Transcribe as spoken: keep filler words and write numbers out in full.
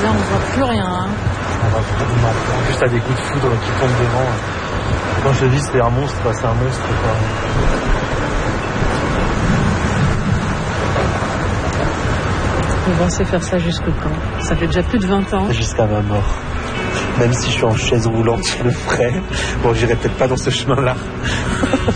Là, on voit plus rien. Hein. On va non. En plus, t'as des coups de foudre qui tombent devant. Quand je te dis c'est un monstre, c'est un monstre. Quoi. Ils vont se faire ça jusqu'au quand? Ça fait déjà plus de vingt ans. Jusqu'à ma mort. Même si je suis en chaise roulante, je le ferai. Bon, j'irai peut-être pas dans ce chemin-là.